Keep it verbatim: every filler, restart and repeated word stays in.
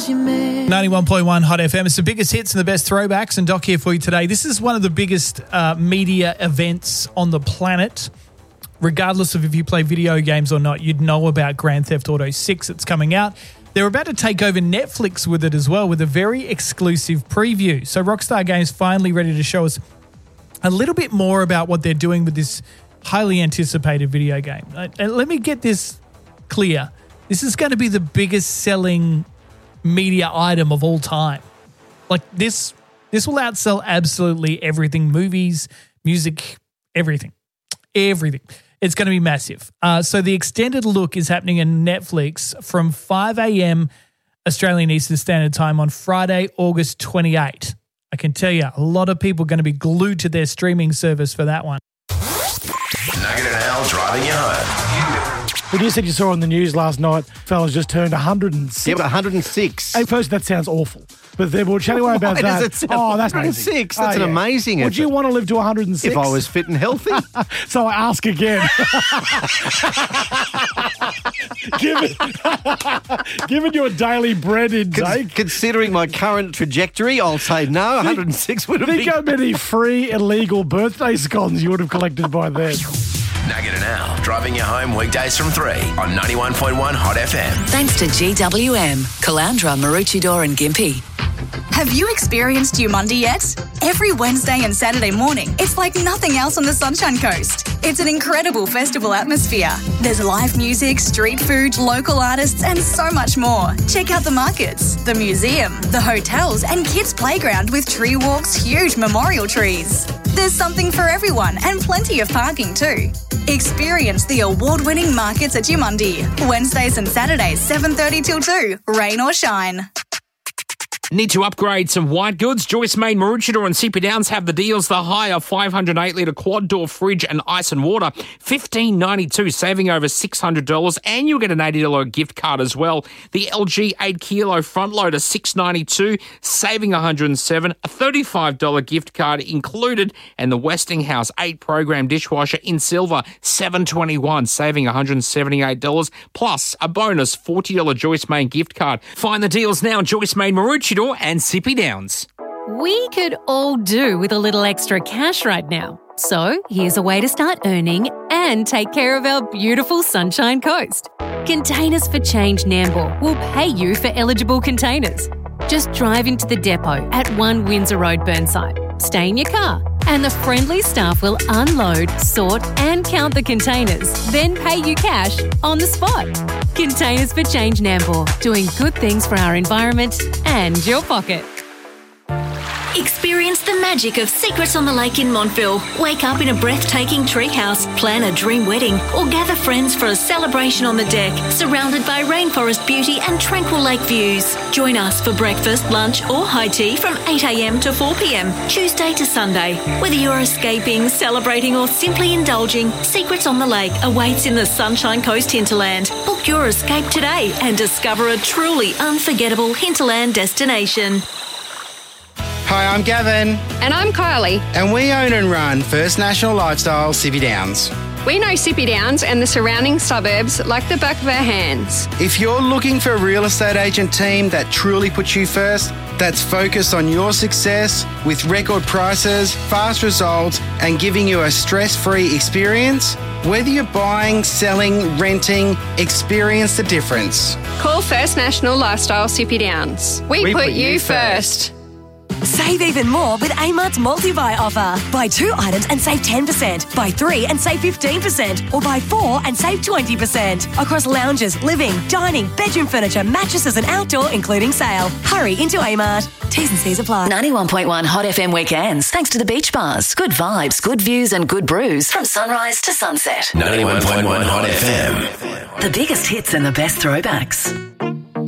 you made. ninety-one point one Hot F M. It's the biggest hits and the best throwbacks, and Doc here for you today. This is one of the biggest uh, media events on the planet. Regardless of if you play video games or not, you'd know about Grand Theft Auto six. It's coming out. They're about to take over Netflix with it as well, with a very exclusive preview. So Rockstar Games finally ready to show us a little bit more about what they're doing with this highly anticipated video game. And let me get this clear. This is going to be the biggest selling media item of all time. Like this, this will outsell absolutely everything. Movies, music, everything. Everything. It's going to be massive. Uh, so the extended look is happening in Netflix from five a.m. Australian Eastern Standard Time on Friday, August twenty-eighth. I can tell you, a lot of people are going to be glued to their streaming service for that one. Nugget and Al driving you home. Well, you said you saw on the news last night, fellas just turned one hundred six. Yeah, but one hundred six. Hey, first, that sounds awful. But then we'll chat away about Why that. does it sound Oh, that's one hundred six? That's oh, an amazing Would effort. you want to live to one hundred six? If I was fit and healthy. So I ask again. given, given your daily bread intake. Con- considering my current trajectory, I'll say no, one hundred six would have been. Think how many free illegal birthday scones you would have collected by then. Nugget and Al driving you home weekdays from three on ninety-one point one Hot F M. Thanks to G W M, Caloundra, Maroochydore and Gympie. Have you experienced Umundi yet? Every Wednesday and Saturday morning, it's like nothing else on the Sunshine Coast. It's an incredible festival atmosphere. There's live music, street food, local artists, and so much more. Check out the markets, the museum, the hotels, and kids' playground with tree walks, huge memorial trees. There's something for everyone and plenty of parking too. Experience the award-winning markets at Umundi. Wednesdays and Saturdays, seven thirty till two, rain or shine. Need to upgrade some white goods? Joyce Main, Maroochydore and C P Downs have the deals. The higher five hundred eight litre quad door fridge and ice and water, fifteen ninety-two, saving over six hundred dollars, and you'll get an eighty dollars gift card as well. The L G eight kilo front loader, six ninety-two, saving one hundred seven, a thirty-five dollars gift card included, and the Westinghouse eight program dishwasher in silver, seven twenty-one, saving one hundred seventy-eight dollars, plus a bonus forty dollars Joyce Main gift card. Find the deals now, Joyce Main, Maroochydore and C P Downs. We could all do with a little extra cash right now. So here's a way to start earning and take care of our beautiful Sunshine Coast. Containers for Change Nambour will pay you for eligible containers. Just drive into the depot at one Windsor Road, Burnside. Stay in your car and the friendly staff will unload, sort and count the containers, then pay you cash on the spot. Containers for Change Nambour, doing good things for our environment and your pocket. Experience the magic of Secrets on the Lake in Montville. Wake up in a breathtaking treehouse, plan a dream wedding, or gather friends for a celebration on the deck, surrounded by rainforest beauty and tranquil lake views. Join us for breakfast, lunch, or high tea from eight a.m. to four p.m, Tuesday to Sunday. Whether you're escaping, celebrating, or simply indulging, Secrets on the Lake awaits in the Sunshine Coast hinterland. Book your escape today and discover a truly unforgettable hinterland destination. Hi, I'm Gavin. And I'm Kylie. And we own and run First National Lifestyle C P Downs. We know C P Downs and the surrounding suburbs like the back of our hands. If you're looking for a real estate agent team that truly puts you first, that's focused on your success with record prices, fast results, and giving you a stress-free experience, whether you're buying, selling, renting, experience the difference. Call First National Lifestyle C P Downs. We, we put, put you first. first. Save even more with Amart's multi-buy offer. Buy two items and save ten percent. Buy three and save fifteen percent. Or buy four and save twenty percent. Across lounges, living, dining, bedroom furniture, mattresses and outdoor, including sale. Hurry into Amart. T's and C's apply. ninety-one point one Hot F M weekends, thanks to the beach bars. Good vibes, good views and good brews from sunrise to sunset. ninety-one point one Hot F M. The biggest hits and the best throwbacks.